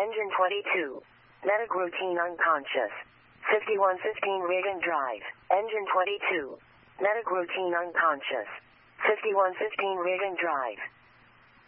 Engine 22. Medic routine unconscious. 5115 Reagan Drive. Engine 22. Medic routine unconscious. 5115 Reagan Drive.